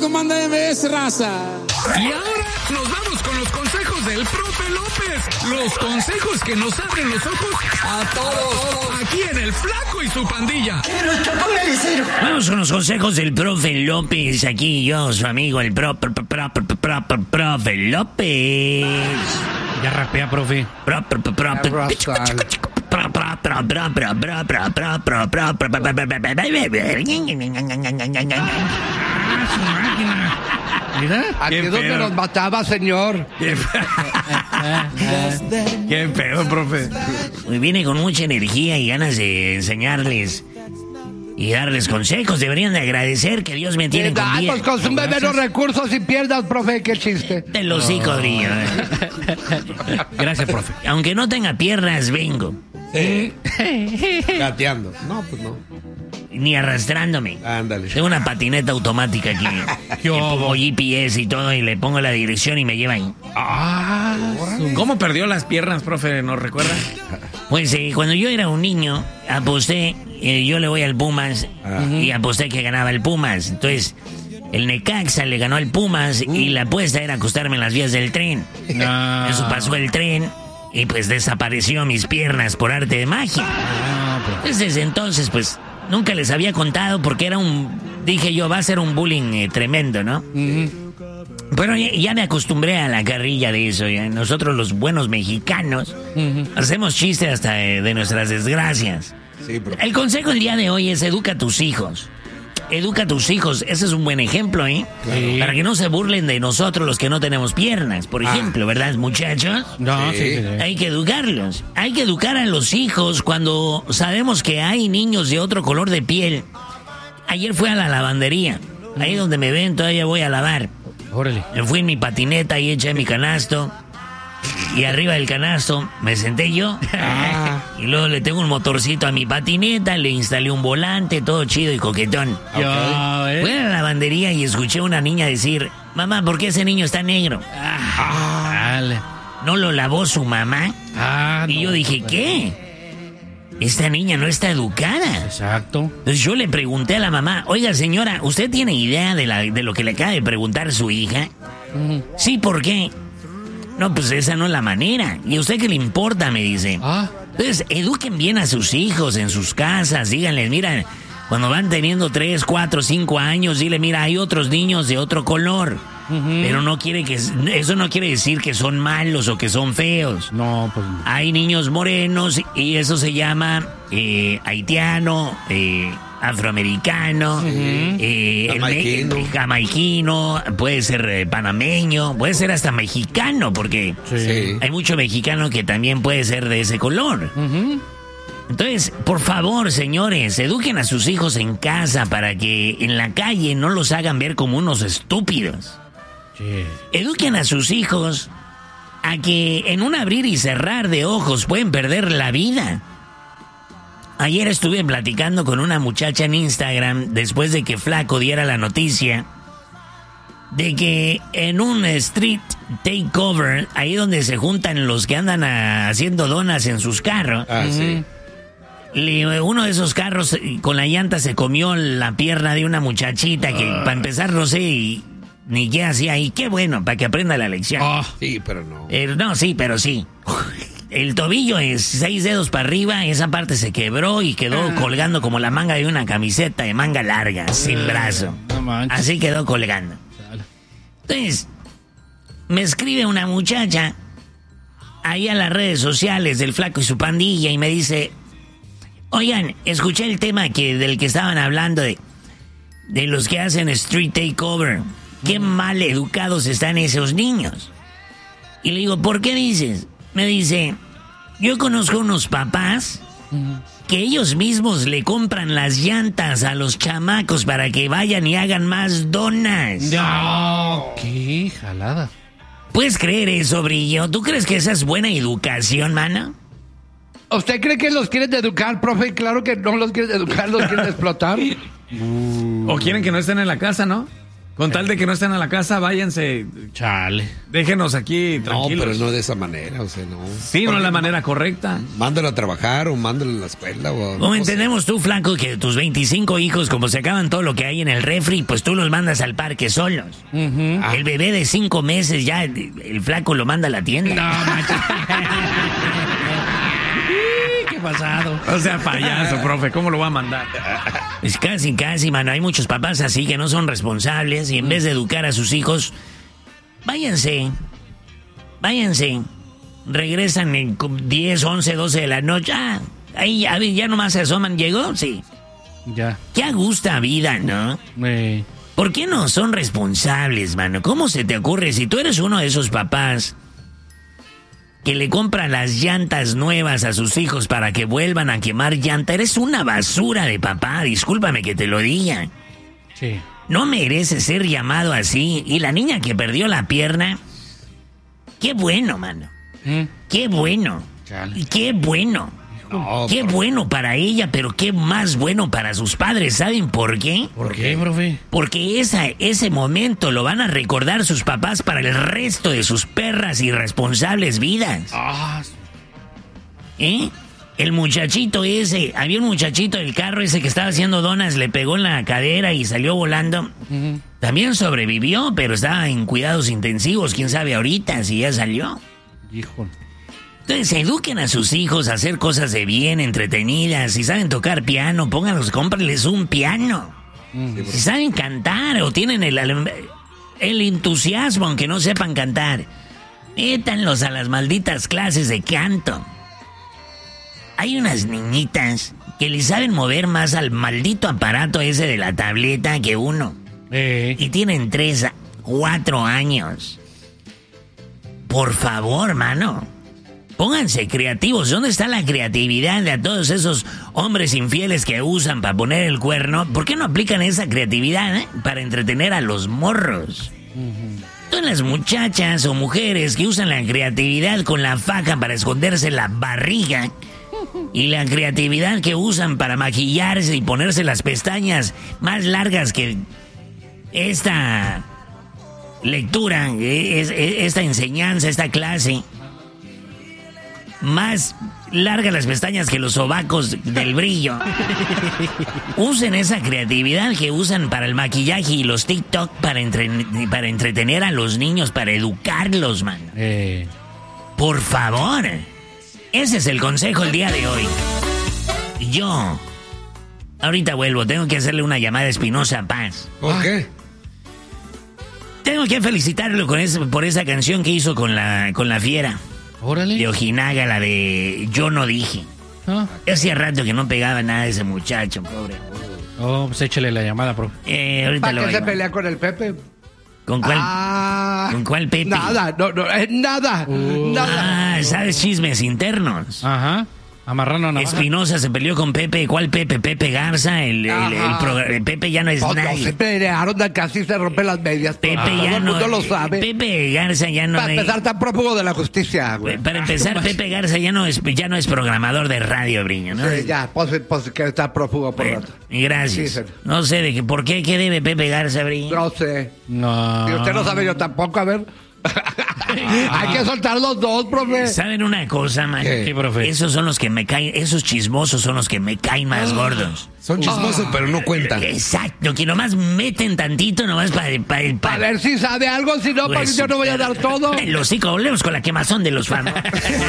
manda MBS, raza. Y ahora nos vamos con los consejos del profe López. Los consejos que nos abren los ojos a todos. Aquí en El Flaco y su pandilla. Vamos con los consejos del profe López. Aquí yo, su amigo, el profe López. Ya rapea, profe. Aquí es donde nos mataba, señor. Qué pedo, profe. Viene con mucha energía y ganas de enseñarles y darles consejos. Deberían de agradecer que Dios me tiene con vida. Pues consume menos recursos y pierdas, profe. Qué chiste. Te lo hocico, brillo. Gracias, profe. Aunque no tenga piernas, vengo. Gateando. No, pues no. Ni arrastrándome. Ándale. Tengo una patineta automática aquí. ¿Qué Le hubo? pongo GPS y todo y le pongo la dirección y me lleva ahí. ¿Cómo perdió las piernas, profe? ¿Nos recuerda? Pues cuando yo era un niño, aposté, yo le voy al Pumas y aposté que ganaba el Pumas. Entonces, el Necaxa le ganó al Pumas y la apuesta era acostarme en las vías del tren. No. Eso pasó el tren y pues desapareció mis piernas por arte de magia. Desde entonces, pues, nunca les había contado porque era dije yo, va a ser un bullying tremendo, ¿no? Pero ya me acostumbré a la carrilla de eso. Ya. Nosotros los buenos mexicanos hacemos chistes hasta de nuestras desgracias. Sí, bro. El consejo del día de hoy es educa a tus hijos. Educa a tus hijos, ese es un buen ejemplo, ¿eh? Sí. Para que no se burlen de nosotros los que no tenemos piernas, por ejemplo, ¿verdad, muchachos? No, sí. Hay que educarlos. Hay que educar a los hijos cuando sabemos que hay niños de otro color de piel. Ayer fui a la lavandería. Ahí donde me ven todavía voy a lavar. Órale. Me fui en mi patineta y eché mi canasto. Y arriba del canasto me senté yo. Y luego le tengo un motorcito a mi patineta, le instalé un volante, todo chido y coquetón. Fui a la lavandería y escuché a una niña decir: mamá, ¿por qué ese niño está negro? Dale. ¿No lo lavó su mamá? Y yo dije, ¿qué? Esta niña no está educada. Exacto. Entonces yo le pregunté a la mamá: oiga, señora, ¿usted tiene idea de lo que le acaba de preguntar su hija? Sí, ¿por qué? No, pues esa no es la manera. ¿Y a usted qué le importa? Me dice. Entonces, eduquen bien a sus hijos en sus casas. Díganles, mira, cuando van teniendo 3, 4, 5 años, dile, mira, hay otros niños de otro color. Pero eso no quiere decir que son malos o que son feos. No, pues no. Hay niños morenos y eso se llama haitiano, afroamericano, jamaiquino, puede ser panameño, puede ser hasta mexicano, porque hay mucho mexicano que también puede ser de ese color. Entonces, por favor, señores, eduquen a sus hijos en casa para que en la calle no los hagan ver como unos estúpidos. Eduquen a sus hijos a que en un abrir y cerrar de ojos pueden perder la vida. Ayer estuve platicando con una muchacha en Instagram después de que Flaco diera la noticia de que en un street takeover, ahí donde se juntan los que andan haciendo donas en sus carros, uno de esos carros con la llanta se comió la pierna de una muchachita que para empezar no sé ni qué hacía ahí. Qué bueno, para que aprenda la lección. Sí, pero no. No, sí, pero sí. El tobillo es 6 dedos para arriba, esa parte se quebró y quedó colgando como la manga de una camiseta de manga larga, sin brazo. No manches. Así quedó colgando. Entonces, me escribe una muchacha ahí a las redes sociales del Flaco y su pandilla y me dice: oigan, escuché el tema del que estaban hablando de los que hacen street takeover. Qué mal educados están esos niños. Y le digo, ¿por qué dices? Me dice, yo conozco unos papás que ellos mismos le compran las llantas a los chamacos para que vayan y hagan más donas. No, qué jalada. ¿Puedes creer eso, Brillo? ¿Tú crees que esa es buena educación, mano? ¿Usted cree que los quieren educar, profe? Claro que no los quieren educar, los quieren explotar. O quieren que no estén en la casa, ¿no? Con tal de que no estén en la casa, váyanse. Chale. Déjenos aquí No, tranquilos. pero no de esa manera, o sea, no. Sí, no es la manera correcta. Mándalo a trabajar o mándalo a la escuela o... ¿Cómo entendemos tú, flaco, que tus 25 hijos, como se acaban todo lo que hay en el refri, pues tú los mandas al parque solos? El bebé de 5 meses ya, el flaco lo manda a la tienda. No, macho. ¿Qué pasado? O sea, payaso, profe, ¿cómo lo va a mandar? Es casi, mano. Hay muchos papás así que no son responsables y en vez de educar a sus hijos, váyanse. Regresan en 10, 11, 12 de la noche. Ah, ahí ya nomás se asoman. ¿Llegó? Sí. Ya. Qué a gusta vida, ¿no? ¿Por qué no son responsables, mano? ¿Cómo se te ocurre si tú eres uno de esos papás que le compran las llantas nuevas a sus hijos para que vuelvan a quemar llanta? Eres una basura de papá, discúlpame que te lo diga. Sí. No mereces ser llamado así. Y la niña que perdió la pierna, qué bueno, mano. Qué bueno. Chale. Y qué bueno. No, Qué bueno para ella, pero qué más bueno para sus padres. ¿Saben por qué? ¿Por qué, profe? Porque ese momento lo van a recordar sus papás para el resto de sus perras irresponsables vidas. Ah, ¿Eh? El muchachito ese, había un muchachito del carro ese que estaba haciendo donas, le pegó en la cadera y salió volando. También sobrevivió, pero estaba en cuidados intensivos. ¿Quién sabe ahorita si ya salió? hijo. Entonces, eduquen a sus hijos a hacer cosas de bien, entretenidas. Si saben tocar piano, pónganlos, cómprenles un piano. Si saben cantar o tienen el entusiasmo, aunque no sepan cantar, métanlos a las malditas clases de canto. Hay unas niñitas que le saben mover más al maldito aparato ese de la tableta que uno. Y tienen 3 a 4 años. Por favor, mano. Pónganse creativos. ¿Dónde está la creatividad de a todos esos hombres infieles que usan para poner el cuerno? ¿Por qué no aplican esa creatividad para entretener a los morros? Todas las muchachas o mujeres que usan la creatividad con la faja para esconderse la barriga y la creatividad que usan para maquillarse y ponerse las pestañas más largas que esta lectura, esta enseñanza, esta clase, más largas las pestañas que los sobacos del brillo. Usen esa creatividad que usan para el maquillaje y los TikTok para entretener a los niños, para educarlos, man. Por favor. Ese es el consejo el día de hoy. Yo ahorita vuelvo, tengo que hacerle una llamada a Espinosa Paz. ¿Por qué? Tengo que felicitarlo por esa canción que hizo con la fiera. Órale. De Ojinaga, la de Yo No Dije. Hacía rato que no pegaba nada de ese muchacho, pobre. Oh, pues échale la llamada, profe. Ahorita ¿Para lo qué se oigo. pelea con el Pepe? ¿Con cuál? ¿Con cuál Pepe? Nada, nada. Ah, ¿sabes chismes internos? Ajá. Amarrando a navaja. Espinosa se peleó con Pepe. ¿Cuál Pepe? Pepe Garza. El Pepe ya no es No, nadie. se pelearon, casi se rompen las medias. Pepe Todo ya el no. mundo lo sabe. Pepe Garza ya no Para es. empezar, tan prófugo de la justicia, güey. Para empezar, Pepe Garza ya no es programador de radio, Briño, ¿no? Sí, ya, pues que está prófugo por rato. Y gracias. Sí, señor. No sé ¿por qué? ¿Qué debe Pepe Garza, Briño? No sé. No. Y usted no sabe, yo tampoco, a ver. Hay que soltar los dos, profe. ¿Saben una cosa, man? ¿Qué? Sí, profe. Esos son los que me caen, esos chismosos son los que me caen más gordos. Son chismosos, pero no cuentan. Exacto, que nomás meten tantito nomás A ver si sabe algo, si no, Pues, yo no voy a dar todo. Los hocico, volvemos con la quemazón de los famosos.